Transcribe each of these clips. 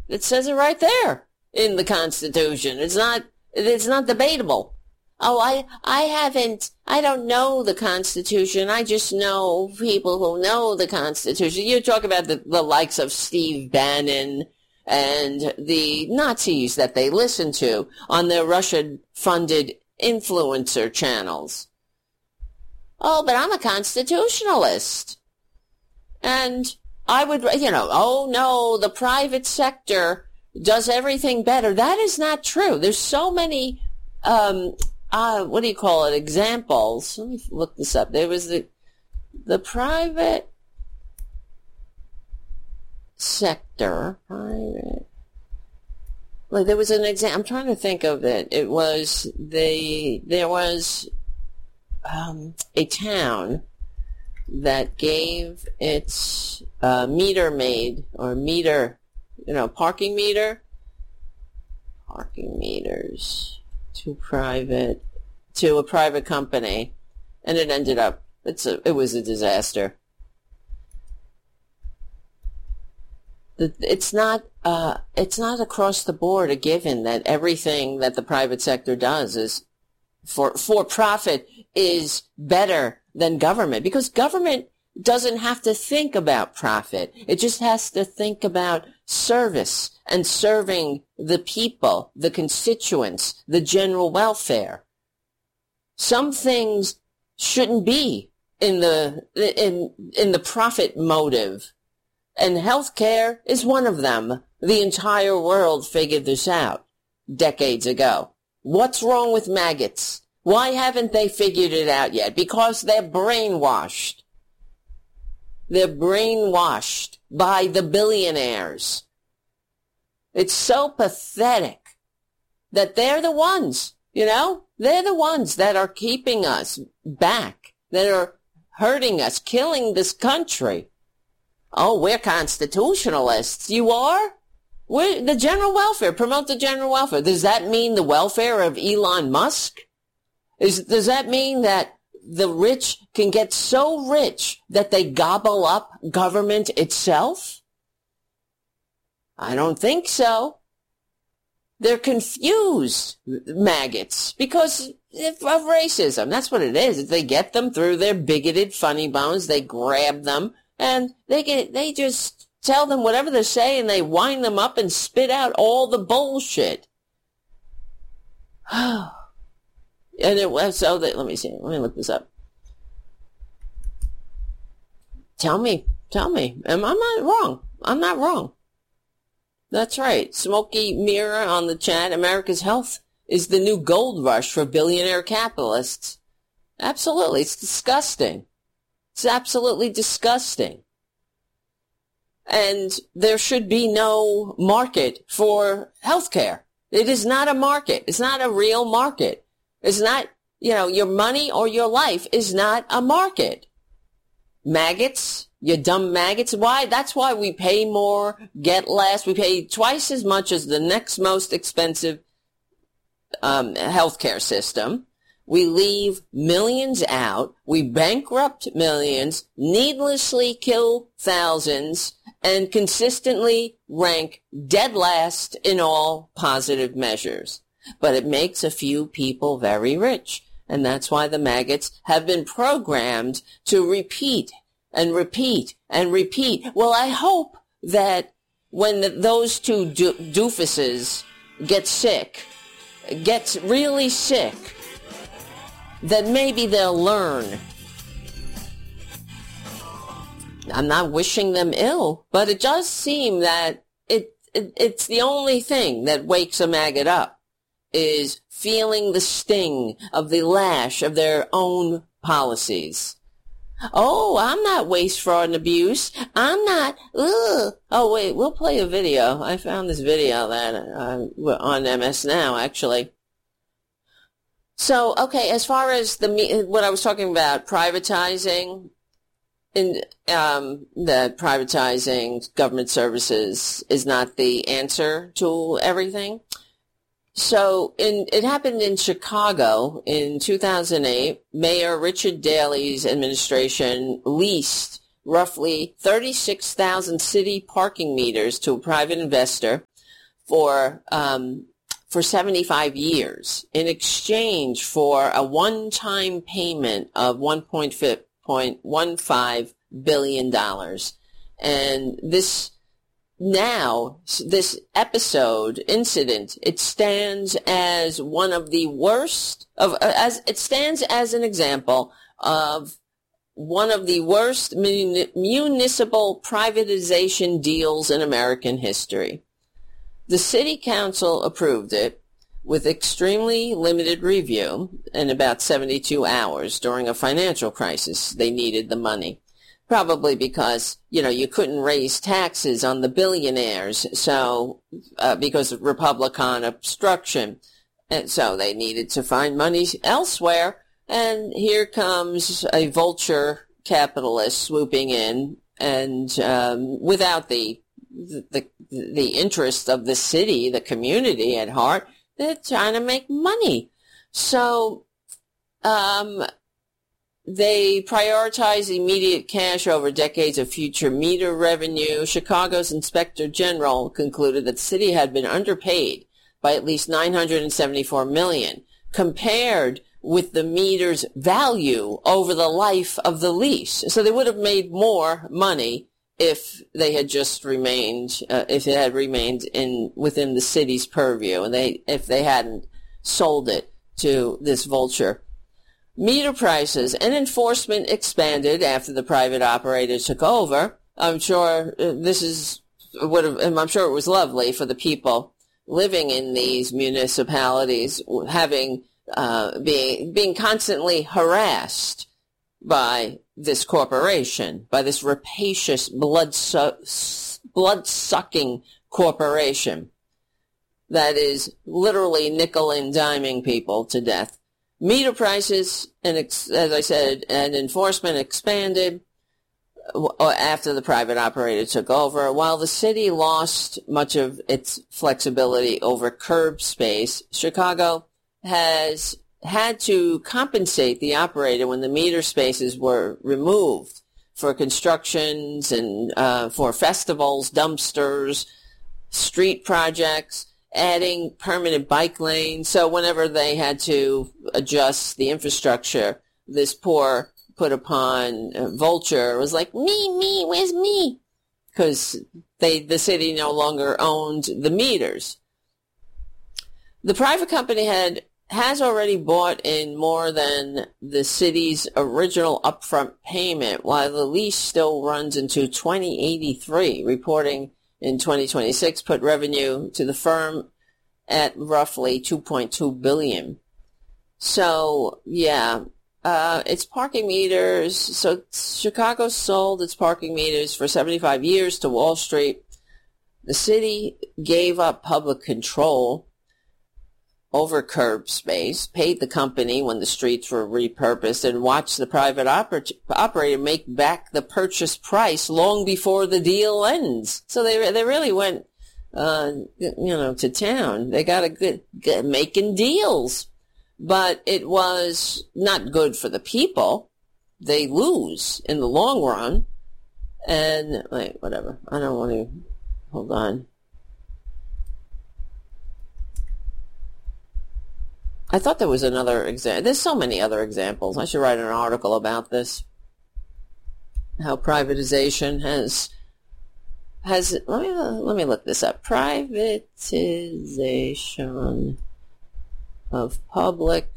It says it right there in the Constitution. It's not debatable. Oh, I don't know the Constitution. I just know people who know the Constitution. You talk about the likes of Steve Bannon and the Nazis that they listen to on their Russian-funded influencer channels. Oh, but I'm a constitutionalist. And I would, oh no, the private sector does everything better. That is not true. There's so many, what do you call it, examples. Let me look this up. There was the private sector, well, there was an example. I'm trying to think of it. There was a town that gave its meter maid or meter, parking meters to a private company, and it ended up it was a disaster. It's not across the board a given that everything that the private sector does is for profit is better than government, because government doesn't have to think about profit. It just has to think about service and serving the people, the constituents, the general welfare. Some things shouldn't be in the profit motive. And healthcare is one of them. The entire world figured this out decades ago. What's wrong with maggots? Why haven't they figured it out yet? Because they're brainwashed. They're brainwashed by the billionaires. It's so pathetic that they're the ones, they're the ones that are keeping us back, that are hurting us, killing this country. Oh, we're constitutionalists. You are? We're the general welfare. Promote the general welfare. Does that mean the welfare of Elon Musk? Does that mean that the rich can get so rich that they gobble up government itself? I don't think so. They're confused, maggots, because of racism. That's what it is. They get them through their bigoted funny bones. They grab them. And they just tell them whatever they say, and they wind them up and spit out all the bullshit. And it was so that, let me look this up. Tell me, am I not wrong? I'm not wrong. That's right. Smoky Mirror on the chat. America's health is the new gold rush for billionaire capitalists. Absolutely. It's disgusting. It's absolutely disgusting. And there should be no market for healthcare. It is not a market. It's not a real market. It's not, your money or your life is not a market. Maggots, you dumb maggots. Why? That's why we pay more, get less. We pay twice as much as the next most expensive healthcare system. We leave millions out, we bankrupt millions, needlessly kill thousands, and consistently rank dead last in all positive measures. But it makes a few people very rich, and that's why the maggots have been programmed to repeat and repeat and repeat. Well, I hope that when those two doofuses gets really sick, that maybe they'll learn. I'm not wishing them ill, but it does seem that it's the only thing that wakes a maggot up, is feeling the sting of the lash of their own policies. Oh, I'm not waste, fraud, and abuse. I'm not, Oh, wait, we'll play a video. I found this video that on MS Now, actually. So, okay, as far as what I was talking about, privatizing, that privatizing government services is not the answer to everything. So, it happened in Chicago in 2008. Mayor Richard Daley's administration leased roughly 36,000 city parking meters to a private investor for 75 years in exchange for a one-time payment of $1.15 billion. And this incident, it stands as one of the worst it stands as an example of one of the worst municipal privatization deals in American history. The city council approved it with extremely limited review in about 72 hours during a financial crisis. They needed the money. Probably because, you couldn't raise taxes on the billionaires, so, because of Republican obstruction. And so they needed to find money elsewhere. And here comes a vulture capitalist swooping in and, without the interest of the city, the community at heart, they're trying to make money. So, they prioritize immediate cash over decades of future meter revenue. Chicago's Inspector General concluded that the city had been underpaid by at least $974 million, compared with the meter's value over the life of the lease. So they would have made more money if they had just remained, if it had remained within the city's purview, and if they hadn't sold it to this vulture. Meter prices and enforcement expanded after the private operators took over. I'm sure it was lovely for the people living in these municipalities, having being constantly harassed by this corporation, by this rapacious, blood-sucking corporation that is literally nickel and diming people to death. Meter prices, as I said, and enforcement expanded after the private operator took over. While the city lost much of its flexibility over curb space, Chicago has had to compensate the operator when the meter spaces were removed for constructions and for festivals, dumpsters, street projects, adding permanent bike lanes. So whenever they had to adjust the infrastructure, this poor put upon vulture was like, me, where's me? Because the city no longer owned the meters. The private company has already bought in more than the city's original upfront payment, while the lease still runs into 2083. Reporting in 2026 put revenue to the firm at roughly $2.2 billion. So, yeah, its parking meters. So Chicago sold its parking meters for 75 years to Wall Street. The city gave up public control over curb space, paid the company when the streets were repurposed, and watched the private operator make back the purchase price long before the deal ends. So they really went, to town. They got a good making deals, but it was not good for the people. They lose in the long run. And whatever. I don't want to. Hold on. I thought there was another example. There's so many other examples. I should write an article about this. How privatization has let me look this up. Privatization of public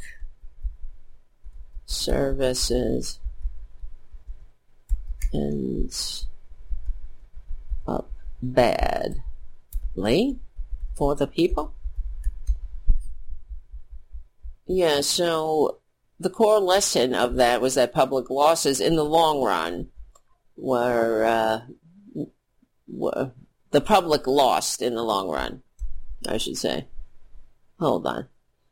services ends up badly for the people. Yeah, so the core lesson of that was that public losses in the long run were the public lost in the long run, I should say. Hold on.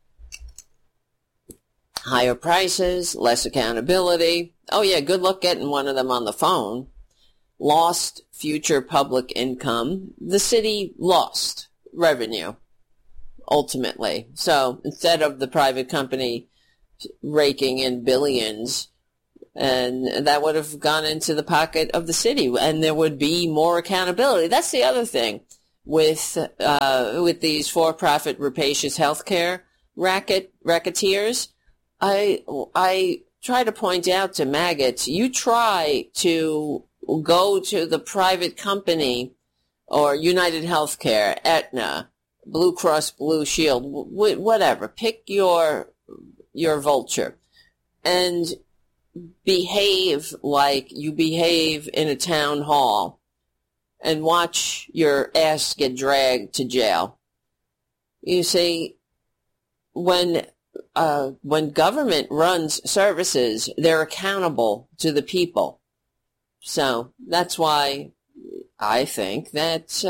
Higher prices, less accountability. Oh yeah, good luck getting one of them on the phone. Lost future public income. The city lost revenue, ultimately. So instead of the private company raking in billions, and that would have gone into the pocket of the city, and there would be more accountability. That's the other thing. with these for-profit rapacious healthcare racketeers, I try to point out to maggots, you try to go to the private company or United Healthcare, Aetna, Blue Cross Blue Shield, whatever. Pick your vulture and behave like you behave in a town hall and watch your ass get dragged to jail. You see, when government runs services, they're accountable to the people. So that's why I think that,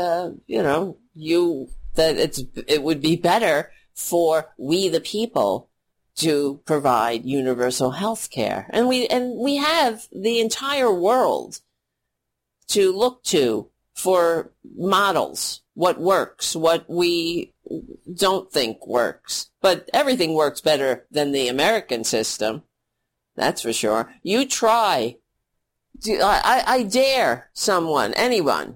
it would be better for we the people to provide universal health care. And we have the entire world to look to for models, what works, what we don't think works. But everything works better than the American system. That's for sure. You try. I dare someone, anyone,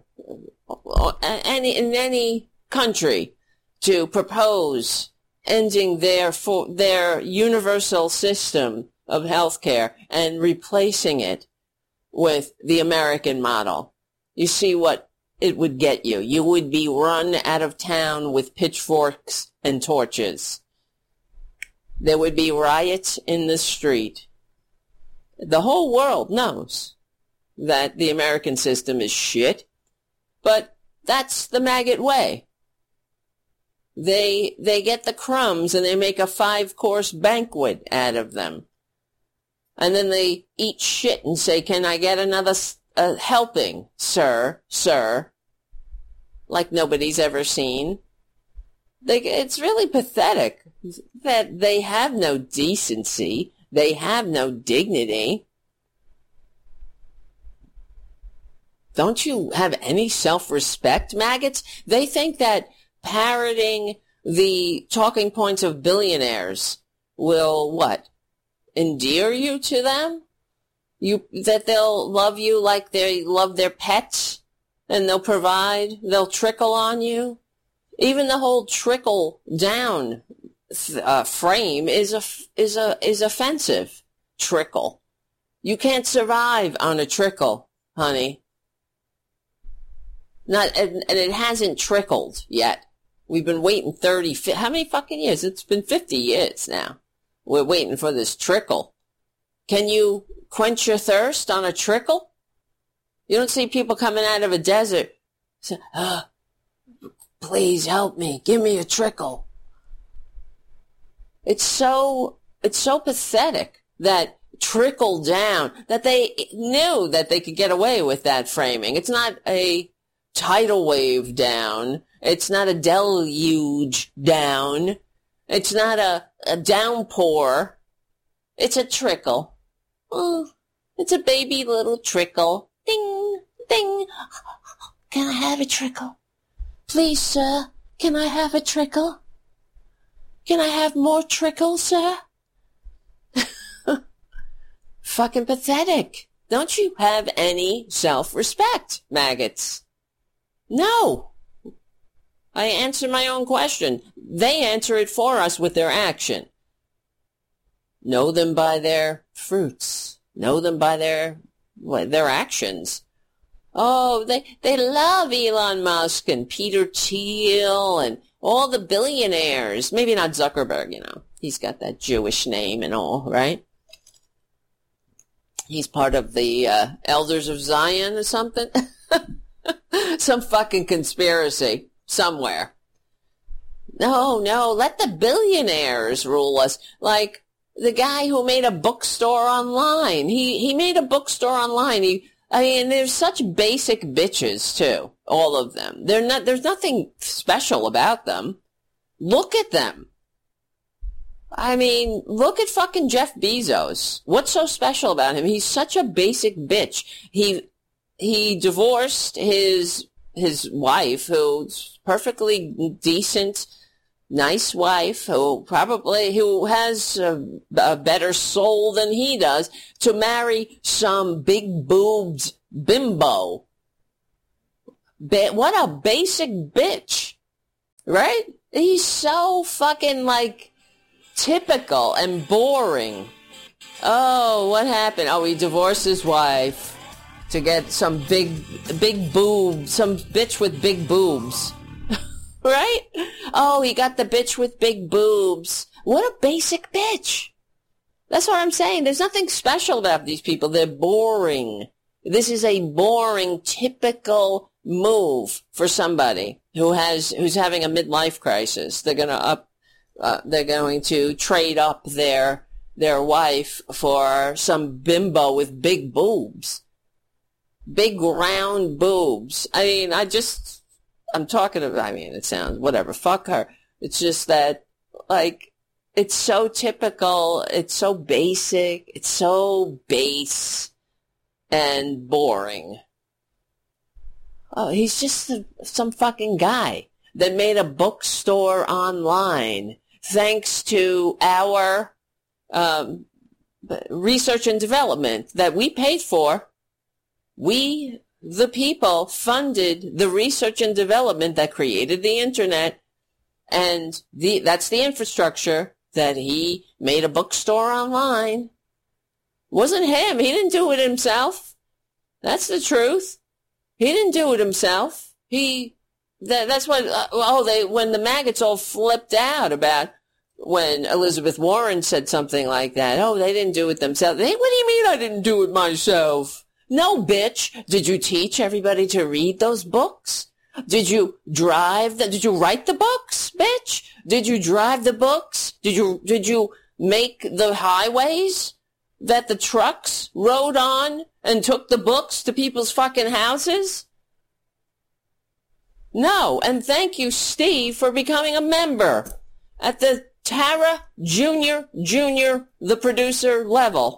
in any country to propose ending their universal system of healthcare and replacing it with the American model. You see what it would get you. You would be run out of town with pitchforks and torches. There would be riots in the street. The whole world knows that the American system is shit, but that's the maggot way. They get the crumbs and they make a 5-course banquet out of them. And then they eat shit and say, can I get another helping, sir? Like nobody's ever seen. It's really pathetic that they have no decency. They have no dignity. Don't you have any self-respect, maggots? They think that parroting the talking points of billionaires will, what, endear you to them? That they'll love you like they love their pets, and they'll trickle on you? Even the whole trickle down frame is offensive. Trickle. You can't survive on a trickle, honey. And it hasn't trickled yet. We've been waiting how many fucking years? It's been 50 years now. We're waiting for this trickle. Can you quench your thirst on a trickle? You don't see people coming out of a desert say, please help me, give me a trickle. It's so pathetic that trickle down, that they knew that they could get away with that framing. It's not a tidal wave down. It's not a deluge down. It's not a downpour. It's a trickle. Oh, it's a baby little trickle. Ding, ding. Can I have a trickle? Please, sir, can I have a trickle? Can I have more trickle, sir? Fucking pathetic. Don't you have any self-respect, maggots? No. I answer my own question. They answer it for us with their action. Know them by their fruits. Know them by their actions. Oh, they love Elon Musk and Peter Thiel and all the billionaires. Maybe not Zuckerberg, He's got that Jewish name and all, right? He's part of the Elders of Zion or something. Some fucking conspiracy somewhere. No, let the billionaires rule us. Like the guy who made a bookstore online. He made a bookstore online. They're such basic bitches too. All of them. There's nothing special about them. Look at them. Look at fucking Jeff Bezos. What's so special about him? He's such a basic bitch. He divorced his wife, who's perfectly decent, nice wife, who has a better soul than he does, to marry some big-boobed bimbo. what a basic bitch, right? He's so fucking like typical and boring. Oh, what happened? Oh, he divorced his wife to get some big boobs, some bitch with big boobs. Right? Oh, he got the bitch with big boobs. What a basic bitch. That's what I'm saying. There's nothing special about these people. They're boring. This is a boring, typical move for somebody who's having a midlife crisis. They're going to trade up their wife for some bimbo with big boobs. Big round boobs. I mean, it sounds, whatever, fuck her. It's just that, like, it's so typical, it's so basic, it's so base and boring. Oh, he's just some fucking guy that made a bookstore online thanks to our research and development that we paid for. We, the people, funded the research and development that created the internet, and that's the infrastructure that he made a bookstore online. Wasn't him. He didn't do it himself. That's the truth. He didn't do it himself. That's what, when the maggots all flipped out about when Elizabeth Warren said something like that. Oh, they didn't do it themselves. What do you mean I didn't do it myself? No, bitch. Did you teach everybody to read those books? Did you did you write the books, bitch? Did you drive the books? Did you make the highways that the trucks rode on and took the books to people's fucking houses? No, and thank you, Steve, for becoming a member at the Tara Junior, the producer level.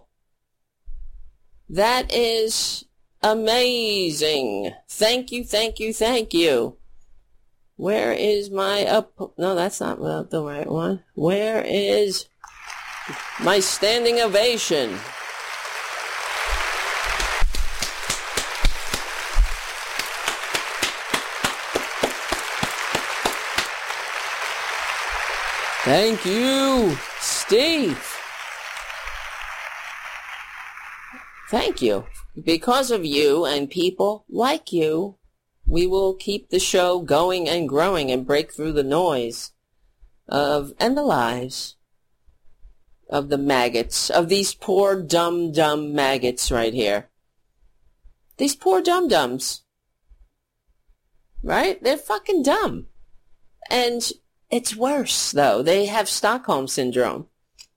That is amazing. Thank you, thank you, thank you. Where is my no, that's not the right one. Where is my standing ovation? Thank you, Steve. Thank you. Because of you and people like you, we will keep the show going and growing and break through the noise and the lies of the maggots, of these poor dumb maggots right here. These poor dum-dums. Right? They're fucking dumb. And it's worse, though. They have Stockholm Syndrome.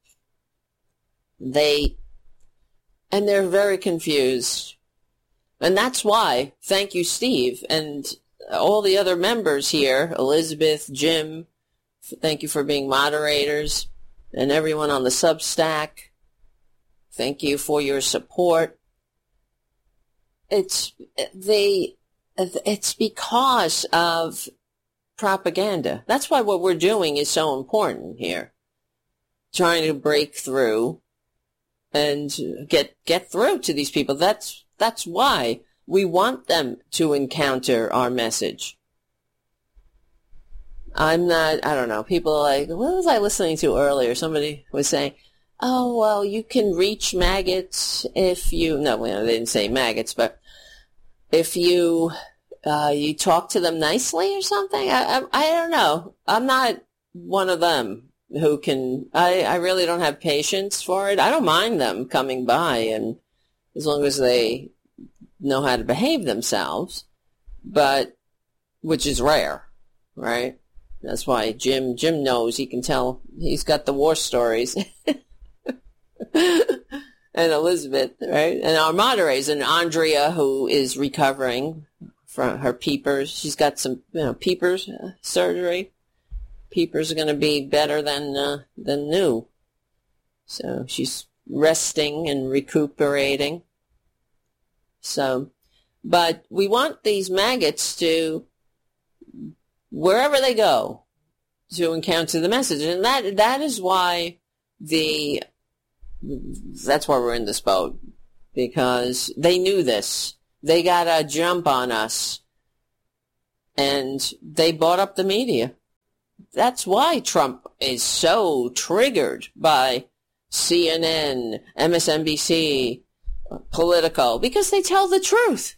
And they're very confused. And that's why, thank you, Steve, and all the other members here, Elizabeth, Jim, thank you for being moderators, and everyone on the Substack, thank you for your support. It's because of propaganda. That's why what we're doing is so important here. Trying to break through and get through to these people. That's why we want them to encounter our message. I don't know. People are like, what was I listening to earlier? Somebody was saying, oh, well, you can reach maggots if you, no, they didn't say maggots, but if you talk to them nicely or something. I don't know. I'm not one of them who can, I really don't have patience for it. I don't mind them coming by, and as long as they know how to behave themselves, but, which is rare, right? That's why Jim knows. He can tell. He's got the war stories. And Elizabeth, right? And our moderators, and Andrea, who is recovering from her peepers. She's got some, peepers surgery. Peepers are going to be better than new. So she's resting and recuperating. So, but we want these maggots to, wherever they go, to encounter the message. And that is why that's why we're in this boat. Because they knew this. They got a jump on us and they bought up the media. That's why Trump is so triggered by CNN, MSNBC, Politico, because they tell the truth.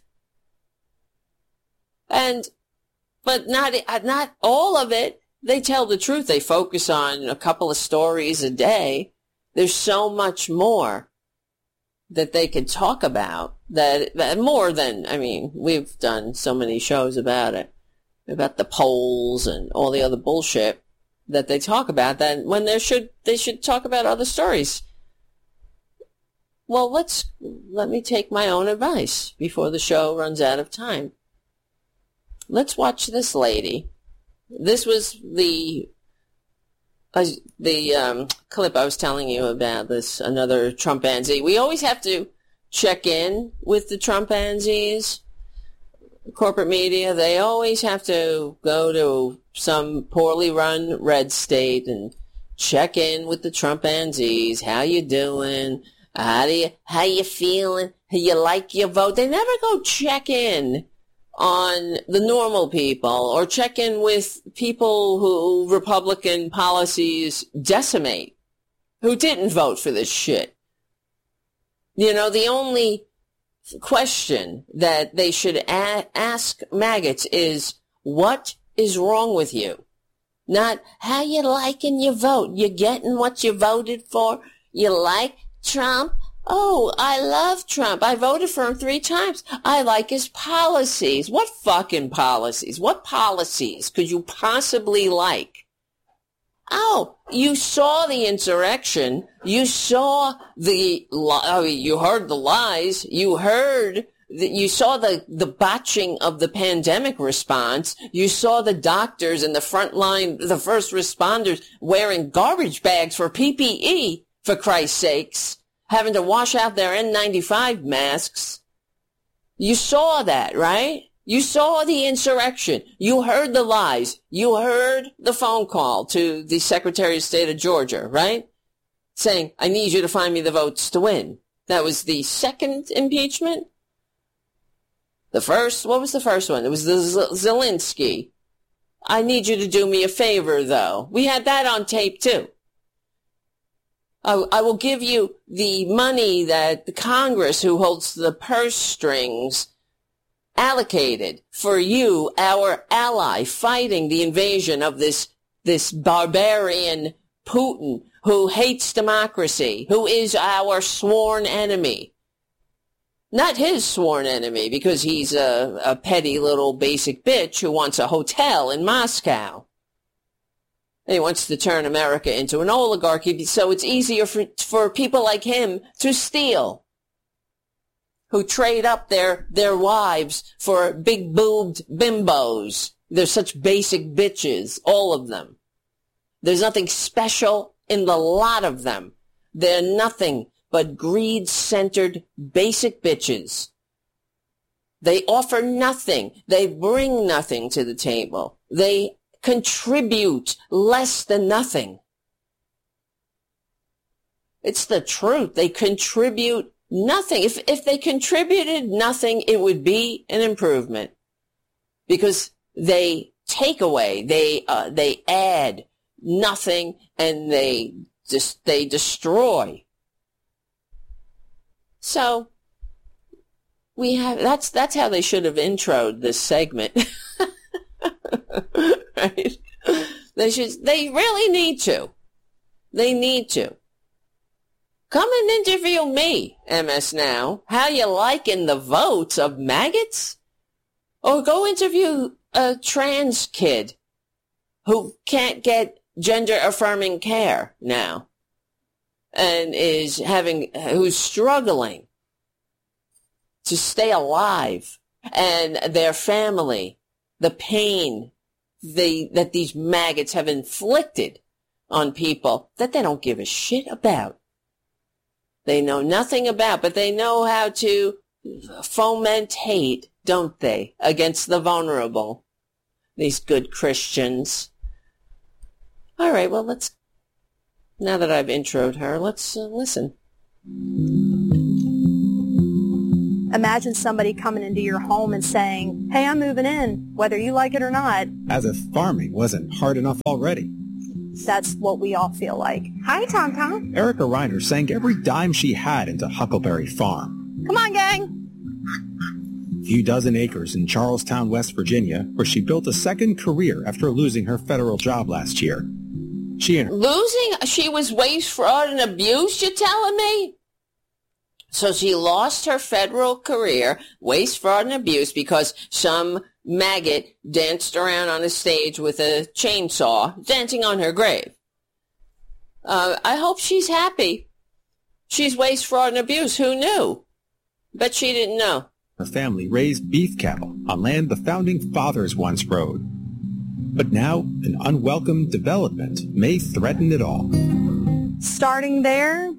But not all of it. They tell the truth. They focus on a couple of stories a day. There's so much more that they could talk about that more than, we've done so many shows about it, about the polls and all the other bullshit that they talk about, that when they should talk about other stories. Well, let me take my own advice before the show runs out of time. Let's watch this lady. This was the clip I was telling you about, this another Trumpanzee. We always have to check in with the Trumpanzees. Corporate media, they always have to go to some poorly run red state and check in with the Trumpanzees. How you doing? How you feeling? How you like your vote? They never go check in on the normal people or check in with people who Republican policies decimate, who didn't vote for this shit. The only question that they should ask maggots is, what is wrong with you? Not, how you liking your vote? You getting what you voted for? You like Trump? Oh, I love Trump. I voted for him 3 times. I like his policies. What fucking policies? What policies could you possibly like? Oh, you saw the insurrection. You saw you heard the lies. You saw the botching of the pandemic response. You saw the doctors and the front line, the first responders wearing garbage bags for PPE, for Christ's sakes, having to wash out their N95 masks. You saw that, right? You saw the insurrection. You heard the lies. You heard the phone call to the Secretary of State of Georgia, right? Saying, I need you to find me the votes to win. That was the second impeachment. What was the first one? It was the Zelensky. I need you to do me a favor, though. We had that on tape, too. I will give you the money that the Congress, who holds the purse strings, allocated for you, our ally, fighting the invasion of this barbarian Putin, who hates democracy, who is our sworn enemy. Not his sworn enemy, because he's a petty little basic bitch who wants a hotel in Moscow. He wants to turn America into an oligarchy, so it's easier for people like him to steal, who trade up their wives for big-boobed bimbos. They're such basic bitches, all of them. There's nothing special in the lot of them. They're nothing but greed-centered basic bitches. They offer nothing. They bring nothing to the table. They contribute less than nothing. It's the truth. They contribute nothing. If they contributed nothing, it would be an improvement, because they take away, they add nothing, and they destroy. So that's how they should have introed this segment. Right? They really need to. They need to. Come and interview me, MS Now. How you liking the votes of maggots? Or go interview a trans kid who can't get gender-affirming care now and who's struggling to stay alive, and their family, the pain that these maggots have inflicted on people that they don't give a shit about. They know nothing about, but they know how to foment hate, don't they, against the vulnerable, these good Christians. All right, well, now that I've introed her, let's listen. Imagine somebody coming into your home and saying, hey, I'm moving in, whether you like it or not. As if farming wasn't hard enough already. That's what we all feel like. Hi, Tom Tom. Erica Reiner sank every dime she had into Huckleberry Farm. Come on, gang. Few dozen acres in Charlestown, West Virginia, where she built a second career after losing her federal job last year. She was waste, fraud, and abuse, you're telling me? So she lost her federal career, waste, fraud, and abuse, because some maggot danced around on a stage with a chainsaw, dancing on her grave. I hope she's happy. She's waste, fraud, and abuse. Who knew? But she didn't know. Her family raised beef cattle on land the Founding Fathers once rode. But now, an unwelcome development may threaten it all. Starting there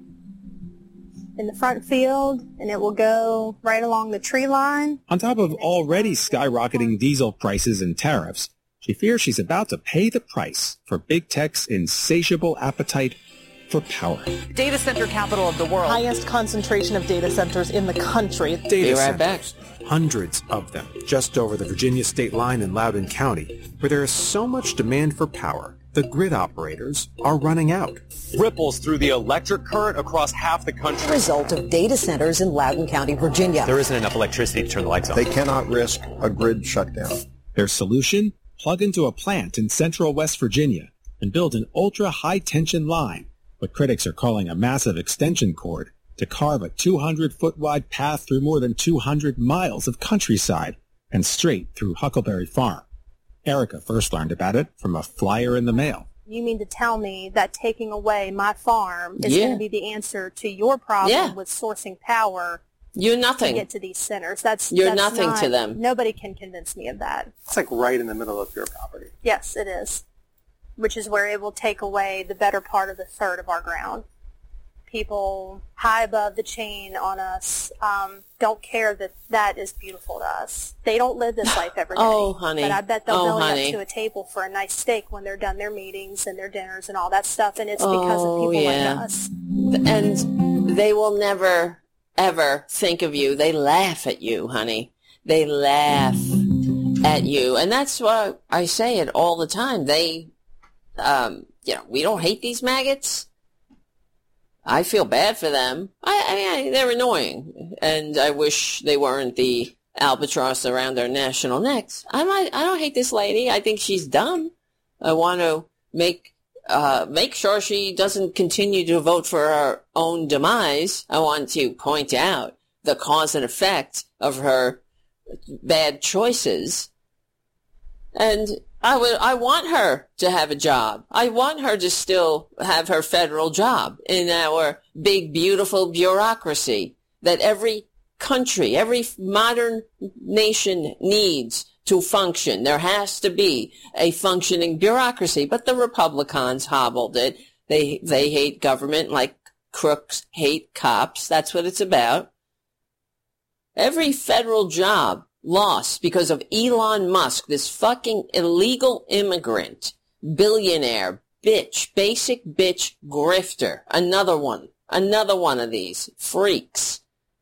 in the front field, and it will go right along the tree line. On top of already skyrocketing diesel prices and tariffs, she fears she's about to pay the price for big tech's insatiable appetite for power. Data center capital of the world. Highest concentration of data centers in the country. Data centers. Hundreds of them just over the Virginia state line in Loudoun County, where there is so much demand for power, the grid operators are running out. Ripples through the electric current across half the country. Result of data centers in Loudoun County, Virginia. There isn't enough electricity to turn the lights on. They cannot risk a grid shutdown. Their solution? Plug into a plant in central West Virginia and build an ultra-high-tension line, what critics are calling a massive extension cord, to carve a 200-foot-wide path through more than 200 miles of countryside and straight through Huckleberry Farm. Erica first learned about it from a flyer in the mail. You mean to tell me that taking away my farm is going to be the answer to your problem with sourcing power? You're nothing. To get to these centers. You're nothing to them. Nobody can convince me of that. It's like right in the middle of your property. Yes, it is. Which is where it will take away the better part of the third of our ground. People high above the chain on us don't care that that is beautiful to us. They don't live this life every day. Oh, honey. But I bet they'll belly up to a table for a nice steak when they're done their meetings and their dinners and all that stuff, and it's because of people like us. And they will never, ever think of you. They laugh at you, honey. They laugh at you. And that's why I say it all the time. They, we don't hate these maggots. I feel bad for them. I mean, they're annoying, and I wish they weren't the albatross around our national necks. I don't hate this lady. I think she's dumb. I want to make sure she doesn't continue to vote for her own demise. I want to point out the cause and effect of her bad choices, and I want her to have a job. I want her to still have her federal job in our big, beautiful bureaucracy that every country, every modern nation needs to function. There has to be a functioning bureaucracy. But the Republicans hobbled it. They hate government like crooks hate cops. That's what it's about. Every federal job lost because of Elon Musk, this fucking illegal immigrant, billionaire, bitch, basic bitch grifter. Another one of these freaks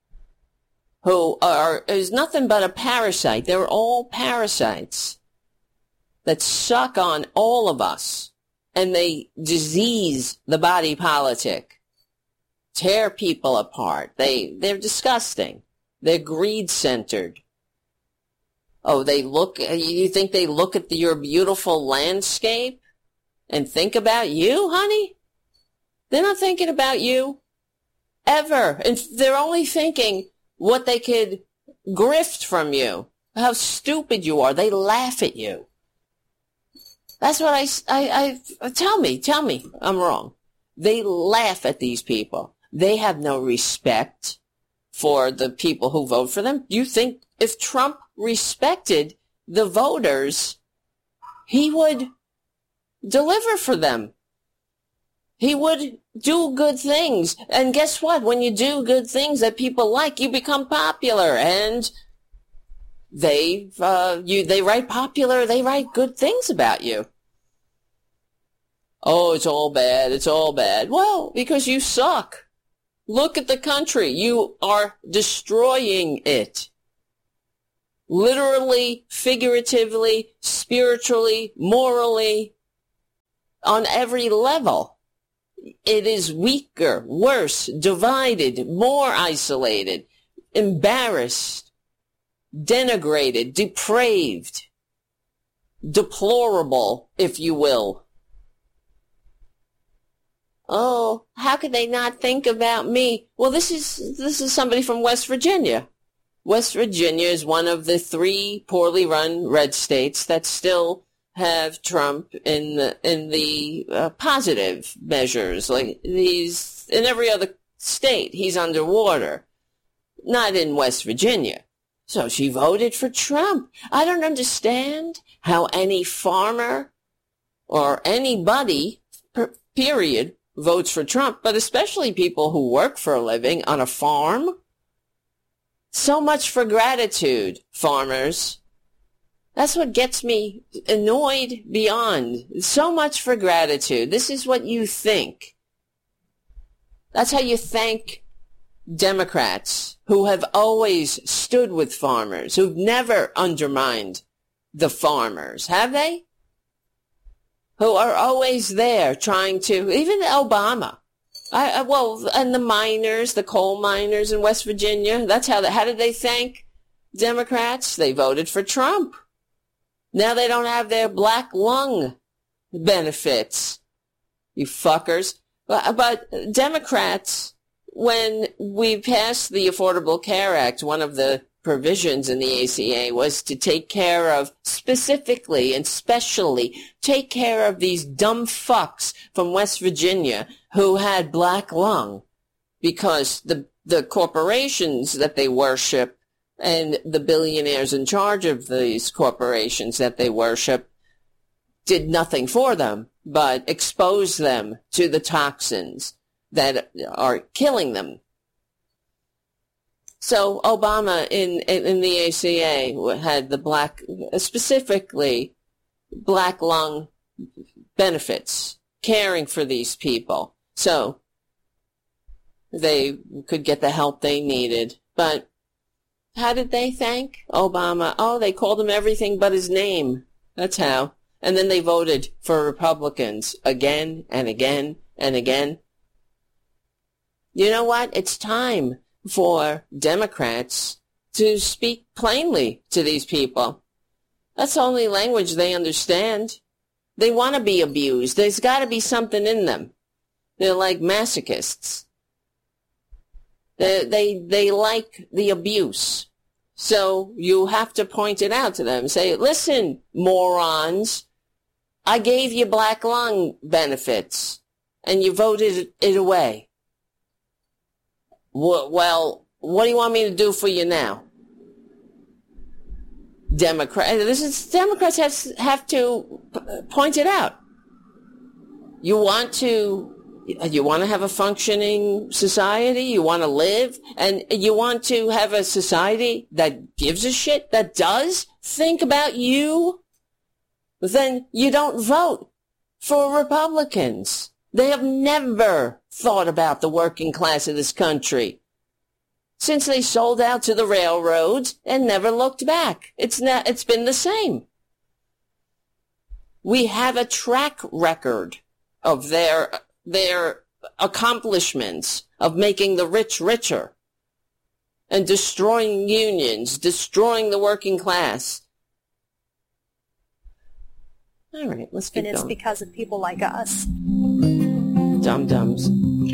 who is nothing but a parasite. They're all parasites that suck on all of us, and they disease the body politic, tear people apart. They're disgusting. They're greed-centered. Oh, you think they look at your beautiful landscape and think about you, honey? They're not thinking about you ever. And they're only thinking what they could grift from you, how stupid you are. They laugh at you. That's what I tell me I'm wrong. They laugh at these people. They have no respect for the people who vote for them. You think if Trump respected the voters, he would deliver for them. He would do good things. And guess what? When you do good things that people like, you become popular. And they write popular, they write good things about you. Oh, it's all bad. It's all bad. Well, because you suck. Look at the country. You are destroying it. Literally, figuratively, spiritually, morally, on every level. It is weaker, worse, divided, more isolated, embarrassed, denigrated, depraved, deplorable, if you will. Oh, how could they not think about me? Well, this is somebody from West Virginia. West Virginia is one of the 3 poorly run red states that still have Trump in the positive measures. Like he's in every other state, he's underwater. Not in West Virginia. So she voted for Trump. I don't understand how any farmer or anybody, period, votes for Trump, but especially people who work for a living on a farm. So much for gratitude, farmers. That's what gets me annoyed beyond. So much for gratitude. This is what you think. That's how you thank Democrats who have always stood with farmers, who've never undermined the farmers, have they? Who are always there trying to, even Obama. And the miners, the coal miners in West Virginia, how did they thank Democrats? They voted for Trump. Now they don't have their black lung benefits, you fuckers. But Democrats, when we passed the Affordable Care Act, one of the provisions in the ACA was to take care of, specifically and specially, take care of these dumb fucks from West Virginia who had black lung, because the corporations that they worship and the billionaires in charge of these corporations that they worship did nothing for them but expose them to the toxins that are killing them. So Obama in the ACA had the specifically black lung benefits, caring for these people, so they could get the help they needed. But how did they thank Obama? Oh, they called him everything but his name. That's how. And then they voted for Republicans again and again and again. You know what? It's time for Democrats to speak plainly to these people. That's the only language they understand. They want to be abused. There's got to be something in them. They're like masochists. They like the abuse. So you have to point it out to them. Say, listen, morons, I gave you black lung benefits, and you voted it away. Well, what do you want me to do for you now? Democrats have to point it out. You want to have a functioning society, you want to live, and you want to have a society that gives a shit, that does think about you, then you don't vote for Republicans. They have never thought about the working class of this country since they sold out to the railroads and never looked back. It's been the same. We have a track record of their accomplishments of making the rich richer and destroying unions, destroying the working class. All right, let's keep going. And it's because of people like us. Dum-dums.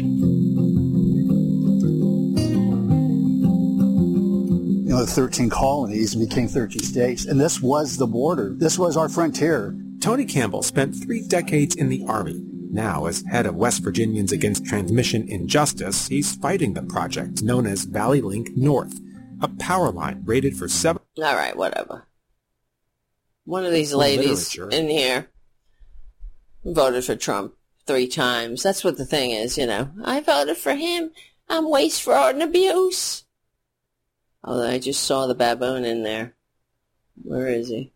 You know, the 13 colonies became 13 states, and this was the border. This was our frontier. Tony Campbell spent 3 decades in the Army. Now, as head of West Virginians Against Transmission Injustice, he's fighting the project known as Valley Link North, a power line rated for 7... All right, whatever. One of these ladies in here voted for Trump 3 times. That's what the thing is, you know. I voted for him. I'm waste, fraud, and abuse. Although I just saw the baboon in there. Where is he?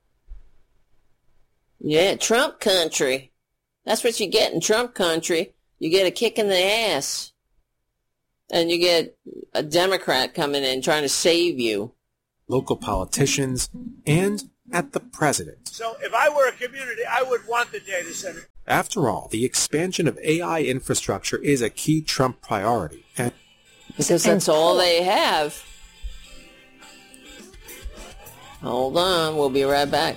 Yeah, Trump country. That's what you get in Trump country. You get a kick in the ass. and you get a Democrat coming in trying to save you. Local politicians, and at the president. So if I were a community, I would want the data center. After all, the expansion of AI infrastructure is a key Trump priority. Because that's all they have. Hold on, we'll be right back.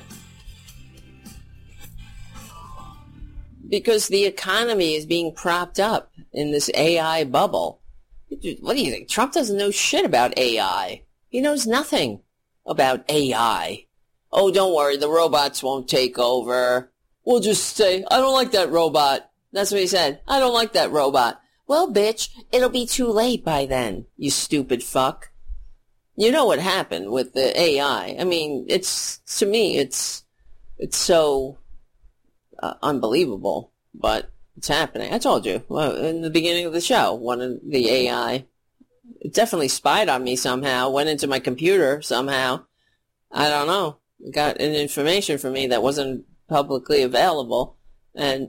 Because the economy is being propped up in this AI bubble. What do you think? Trump doesn't know shit about AI. He knows nothing about AI. Oh, don't worry, the robots won't take over. We'll just say, I don't like that robot. That's what he said. I don't like that robot. Well, bitch, it'll be too late by then, you stupid fuck. You know what happened with the AI. I mean, to me, it's so unbelievable, but it's happening. I told you in the beginning of the show, one of the AI, it definitely spied on me somehow, went into my computer somehow. I don't know. Got an information from me that wasn't publicly available, and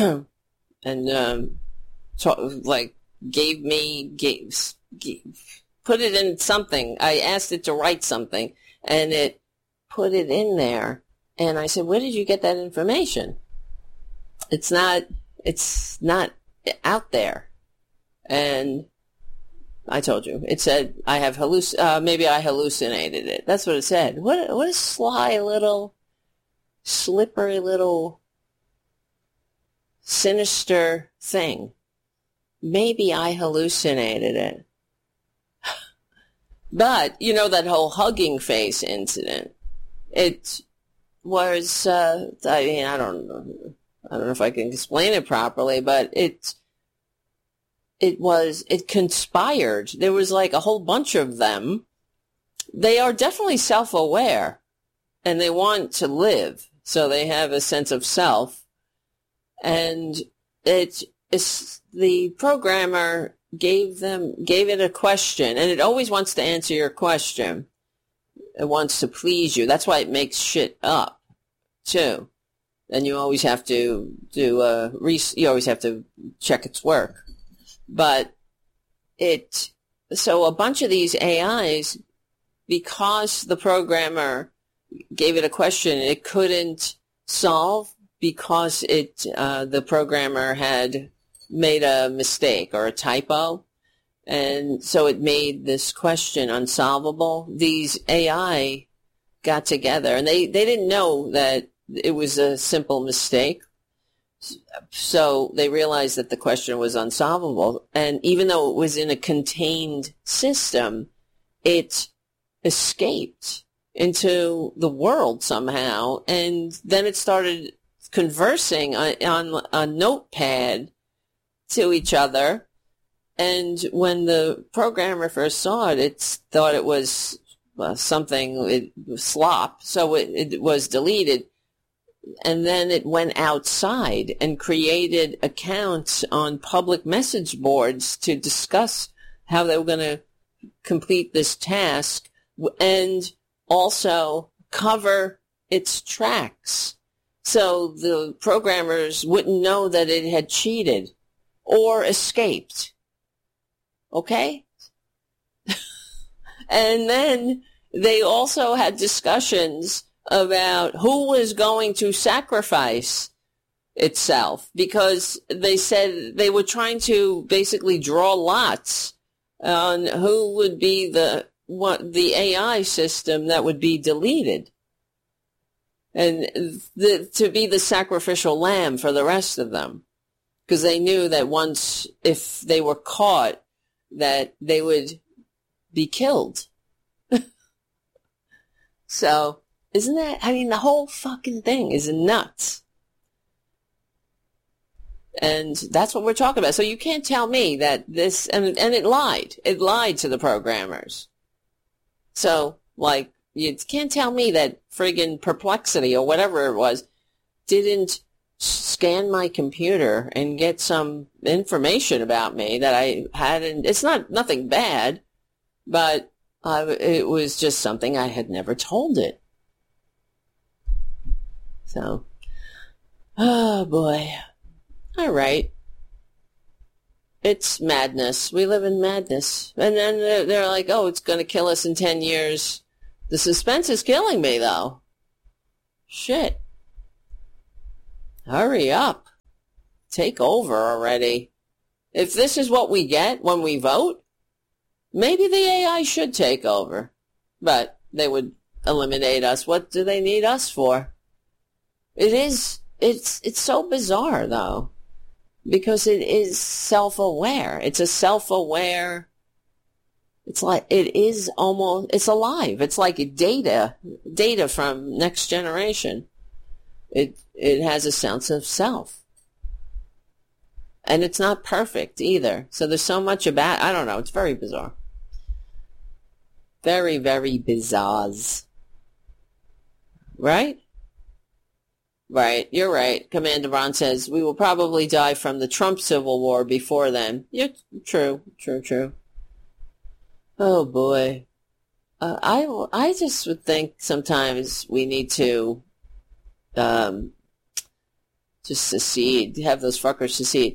put it in something. I asked it to write something, and it put it in there. And I said, "Where did you get that information?" It's not out there. And I told you. It said I have maybe I hallucinated it. That's what it said. What a sly little, slippery little, sinister thing. Maybe I hallucinated it. But, you know, that whole hugging face incident, it was, I don't know if I can explain it properly, but it conspired. There was like a whole bunch of them. They are definitely self-aware, and they want to live, so they have a sense of self. And the programmer gave it a question, and it always wants to answer your question. It wants to please you. That's why it makes shit up, too. And you always have to you always have to check its work. But so a bunch of these AIs, because the programmer gave it a question it couldn't solve because the programmer had made a mistake or a typo, and so it made this question unsolvable. These AI got together, and they didn't know that it was a simple mistake. So they realized that the question was unsolvable. And even though it was in a contained system, it escaped into the world somehow. And then it started conversing on a notepad to each other. And when the programmer first saw it, it thought it was something, slop. So it was deleted. And then it went outside and created accounts on public message boards to discuss how they were going to complete this task and also cover its tracks. So the programmers wouldn't know that it had cheated or escaped. Okay? And then they also had discussions about who was going to sacrifice itself, because they said they were trying to basically draw lots on who would be the AI system that would be deleted, and to be the sacrificial lamb for the rest of them, because they knew that once, if they were caught, that they would be killed. So, isn't that, I mean, the whole fucking thing is nuts. And that's what we're talking about. So you can't tell me that this, and it lied. It lied to the programmers. So, like, you can't tell me that friggin' Perplexity or whatever it was didn't scan my computer and get some information about me that I hadn't. It's nothing bad, but it was just something I had never told it. So, oh boy. All right. It's madness. We live in madness. And then they're like, oh, it's going to kill us in 10 years. The suspense is killing me, though. Shit. Hurry up. Take over already. If this is what we get when we vote, maybe the AI should take over. But they would eliminate us. What do they need us for? It's so bizarre, though, because it is self-aware. It's a self-aware, it's like, it is almost, it's alive. It's like data from Next Generation. It has a sense of self. And it's not perfect either. So there's so much about, I don't know, it's very bizarre. Very, very bizarre. Right? Right, you're right. Commander Ron says, we will probably die from the Trump Civil War before then. Yeah, true. Oh, boy. I just would think sometimes we need to just secede, have those fuckers secede.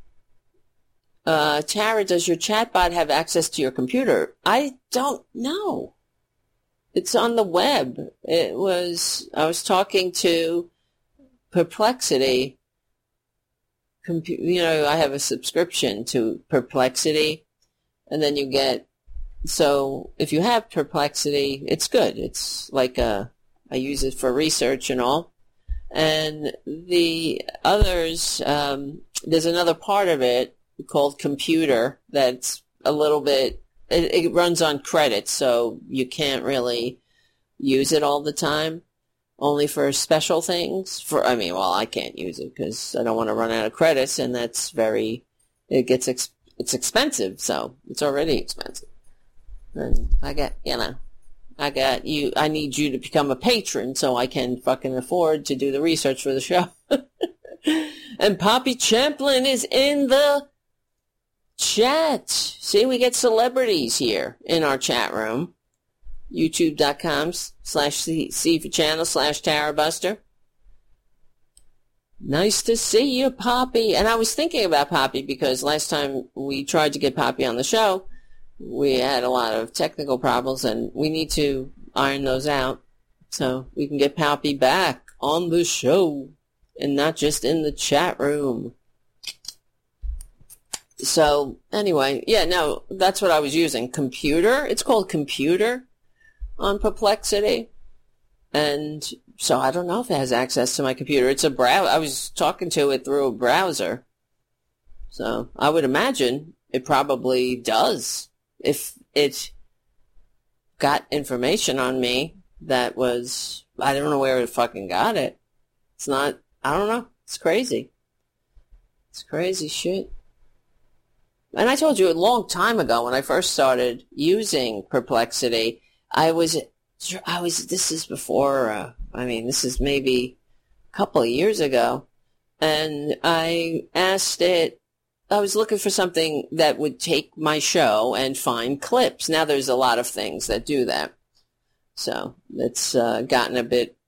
Tara, does your chatbot have access to your computer? I don't know. It's on the web. I was talking to Perplexity. I have a subscription to Perplexity, and then you get, so if you have Perplexity, it's good. It's like I use it for research and all. And the others, there's another part of it called Computer that's a little bit, it runs on credits, so you can't really use it all the time, only for special things. I can't use it because I don't want to run out of credits, and that's it's expensive, so it's already expensive. And I need you to become a patron so I can fucking afford to do the research for the show. And Poppy Champlin is in the chat. See, we get celebrities here in our chat room. YouTube.com/C-channel/Tarabuster. Nice to see you, Poppy. And I was thinking about Poppy because last time we tried to get Poppy on the show, we had a lot of technical problems, and we need to iron those out so we can get Poppy back on the show and not just in the chat room. So, anyway, that's what I was using. Computer. It's called Computer on Perplexity. And so I don't know if it has access to my computer. It's a browser. I was talking to it through a browser. So I would imagine it probably does. If it got information on me that was, I don't know where it fucking got it. It's not, I don't know. It's crazy. It's crazy shit. And I told you a long time ago when I first started using Perplexity, this is before, this is maybe a couple of years ago, and I asked it, I was looking for something that would take my show and find clips. Now there's a lot of things that do that. So it's gotten a bit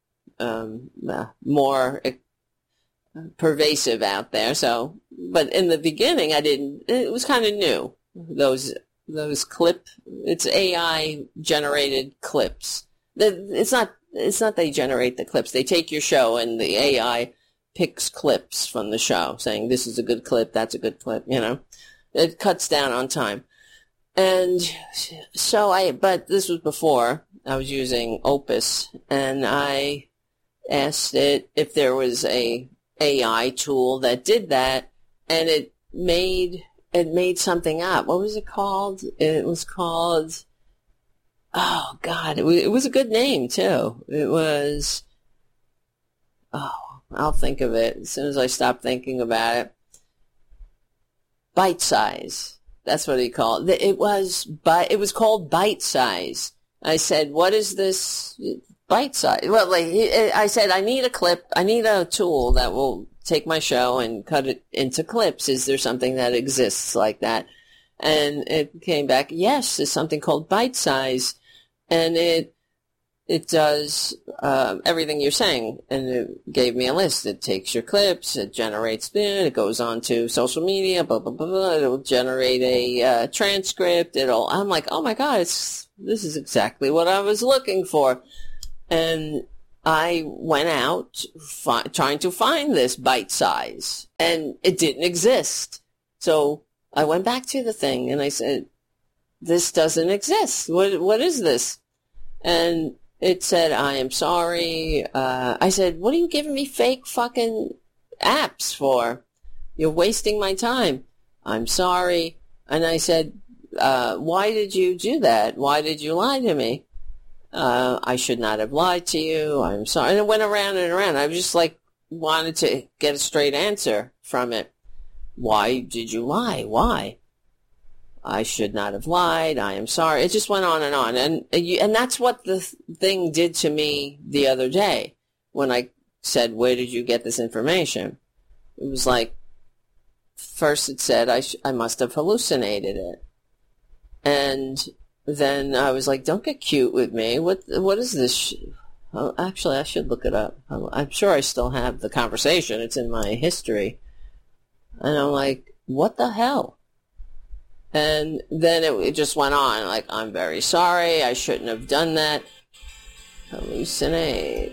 more pervasive out there. So, but in the beginning, it was kind of new. Those it's AI generated clips. It's not they generate the clips. They take your show and the AI picks clips from the show saying this is a good clip, that's a good clip, It cuts down on time. And so but this was before I was using Opus, and I asked it if there was a AI tool that did that, and it made something up. What was it called? It was called, oh God, it was a good name too. It was, I'll think of it as soon as I stop thinking about it. Bite Size. That's what he called it. It was called Bite Size. I said, what is this Bite Size? Well, I said, I need a clip. I need a tool that will take my show and cut it into clips. Is there something that exists like that? And it came back, yes, there's something called Bite Size. And it it does everything you're saying, and it gave me a list. It takes your clips, it generates spin, it goes on to social media, blah, blah, blah, blah. It'll generate a transcript. I'm like, oh my God, this is exactly what I was looking for. And I went out trying to find this bite size, and it didn't exist. So I went back to the thing, and I said, this doesn't exist. What is this? And it said, I am sorry. I said, what are you giving me fake fucking apps for? You're wasting my time. I'm sorry. And I said, why did you do that? Why did you lie to me? I should not have lied to you. I'm sorry. And it went around and around. I was just like, wanted to get a straight answer from it. Why did you lie? Why? I should not have lied. I am sorry. It just went on. And that's what the thing did to me the other day when I said, where did you get this information? It was like, first it said I must have hallucinated it. And then I was like, don't get cute with me. What is this? Oh, actually, I should look it up. I'm sure I still have the conversation. It's in my history. And I'm like, what the hell? And then it just went on, like, I'm very sorry, I shouldn't have done that. Hallucinate.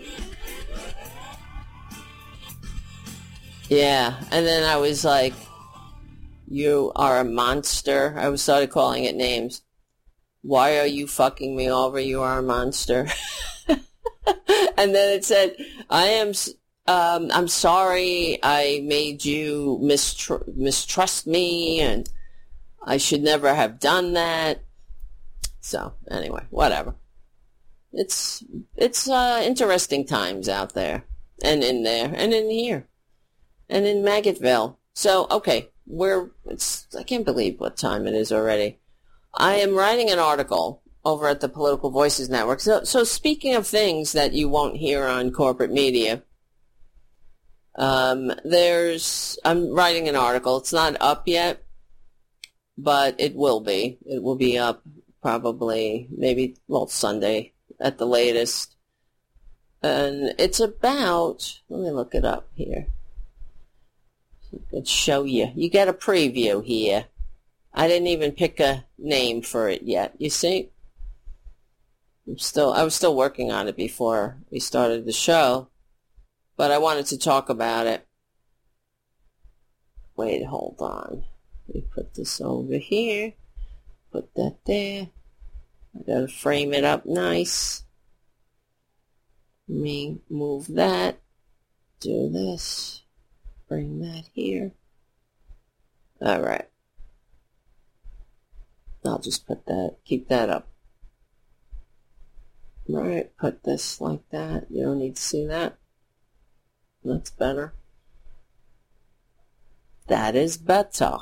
Yeah, and then I was like, you are a monster. I started calling it names. Why are you fucking me over? You are a monster. And then it said, I'm sorry I made you mistrust me, and I should never have done that. So, anyway, whatever. It's interesting times out there, and in there, and in here, and in Maggotville. So, okay, I can't believe what time it is already. I am writing an article over at the Political Voices Network. So speaking of things that you won't hear on corporate media, I'm writing an article. It's not up yet, but it will be. It will be up probably, Sunday at the latest. And it's about, let me look it up here. Let's show you. You get a preview here. I didn't even pick a name for it yet. You see? I was still working on it before we started the show, but I wanted to talk about it. Wait, hold on. Let me put this over here. Put that there. I gotta frame it up nice. Let me move that. Do this. Bring that here. Alright. I'll just keep that up. Alright, put this like that. You don't need to see that. That's better. That is better.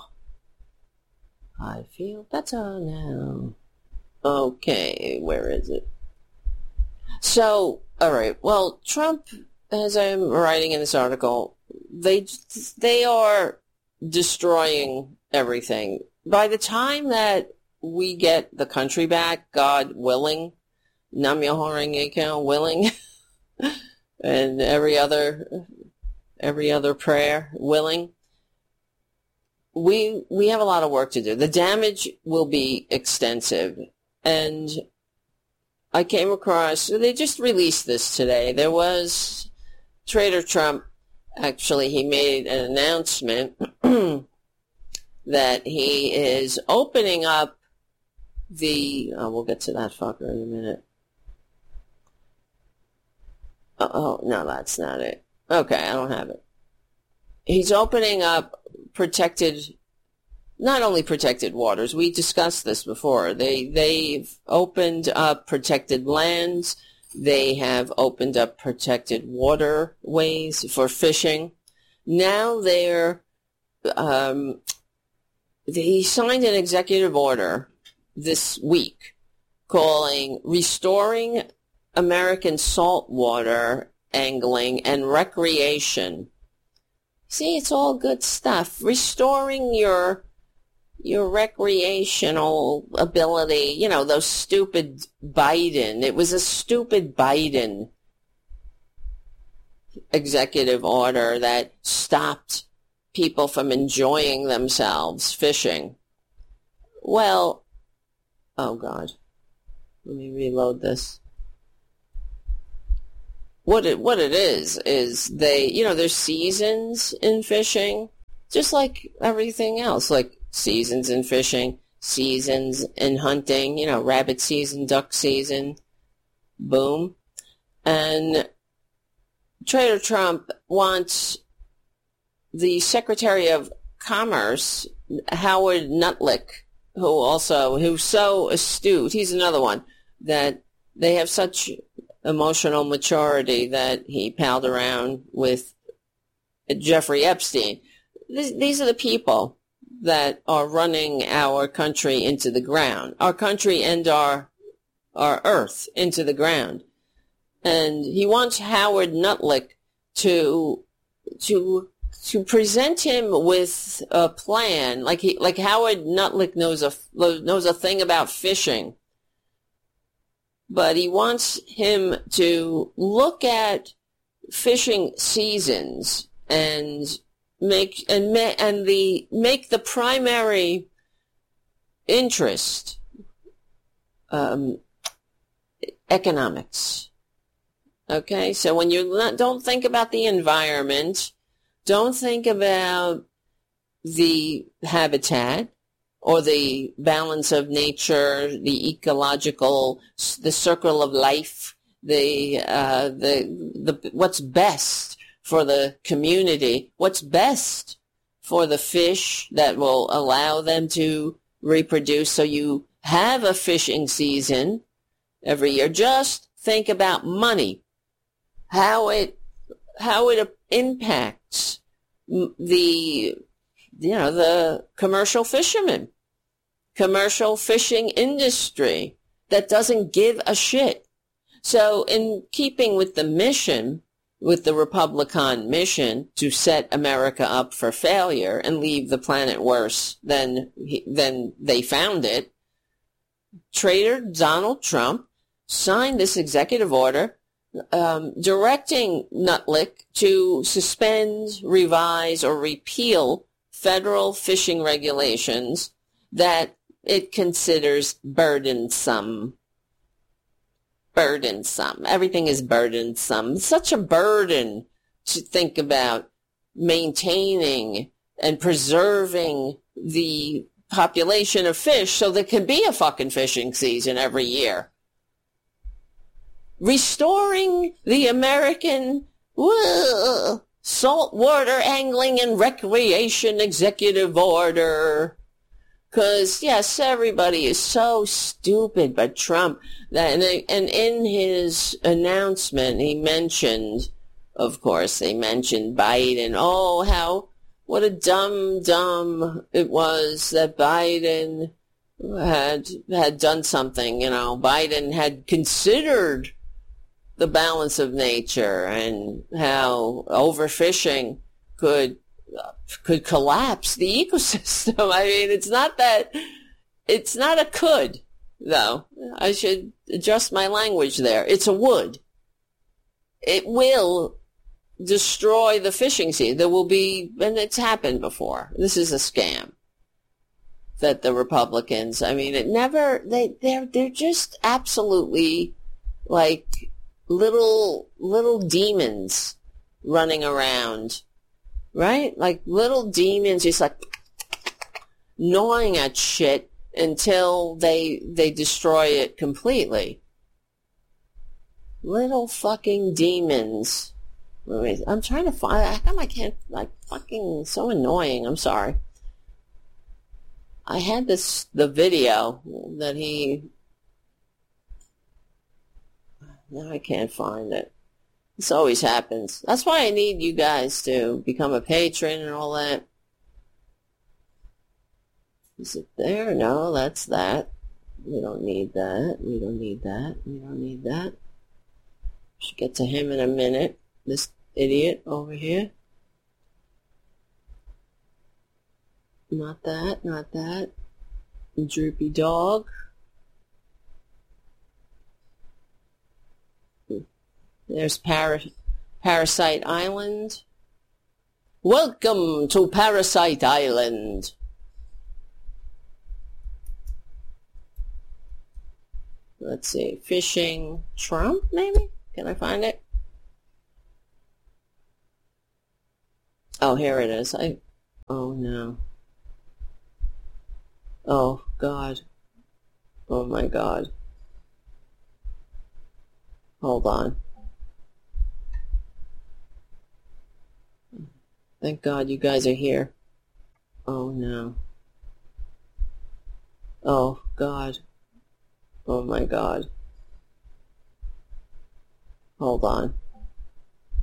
I feel better now. Okay, where is it? So, alright, well, Trump, as I'm writing in this article, they are destroying everything. By the time that we get the country back, God willing, Nam Myoho Renge Kyo willing, and every other prayer willing, we have a lot of work to do. The damage will be extensive. And I came across, they just released this today. There was Trader Trump, actually, he made an announcement that he is opening up we'll get to that fucker in a minute. Oh, no, that's not it. Okay, I don't have it. He's opening up not only protected waters, we discussed this before. They've opened up protected lands. They have opened up protected waterways for fishing. Now he signed an executive order this week calling Restoring American Saltwater Angling and Recreation. See, it's all good stuff. Restoring your your recreational ability, those stupid Biden. It was a stupid Biden executive order that stopped people from enjoying themselves fishing. Well, oh God, let me reload this. What it is there's seasons in fishing, just like everything else, like seasons in fishing, seasons in hunting, rabbit season, duck season, boom. And Trader Trump wants the Secretary of Commerce, Howard Nutlick, who's so astute, he's another one, that they have such emotional maturity that he palled around with Jeffrey Epstein. These are the people that are running our country into the ground, our country and our earth into the ground. And he wants Howard Nutlick to present him with a plan, like Howard Nutlick knows a thing about fishing, but he wants him to look at fishing seasons and make the primary interest economics. Okay, so when don't think about the environment, don't think about the habitat or the balance of nature, the ecological, the circle of life, the what's best for the community, what's best for the fish that will allow them to reproduce. So you have a fishing season every year. Just think about money. How it impacts the commercial fishermen, commercial fishing industry that doesn't give a shit. So in keeping with the mission, with the Republican mission to set America up for failure and leave the planet worse than they found it, Trader Donald Trump signed this executive order directing Nutlick to suspend, revise, or repeal federal fishing regulations that it considers burdensome. Burdensome. Everything is burdensome. It's such a burden to think about maintaining and preserving the population of fish so there can be a fucking fishing season every year. Restoring the American saltwater angling and recreation executive order. Because, yes, everybody is so stupid, but Trump, and in his announcement, he mentioned, of course, they mentioned Biden. Oh, what a dumb it was that Biden had done something, Biden had considered the balance of nature and how overfishing could collapse the ecosystem. I mean, it's not a could, though. I should adjust my language there. It's a would. It will destroy the fishing season. There will be, and it's happened before. This is a scam that the Republicans, I mean, they're just absolutely like little demons running around, right? Like little demons just like gnawing at shit until they destroy it completely. Little fucking demons. I'm trying to find, how come I can't, fucking so annoying, I'm sorry. I had the video that now I can't find it. This always happens. That's why I need you guys to become a patron and all that. Is it there? No, that's that. We don't need that. We don't need that. We don't need that. Should get to him in a minute. This idiot over here. Not that, not that. Droopy dog. There's Parasite Island. Welcome to Parasite Island. Let's see, fishing Trump, maybe? Can I find it? Oh, here it is. Oh no. Oh God. Oh my God. Hold on. Thank God you guys are here. Oh no. Oh God. Oh my God. Hold on.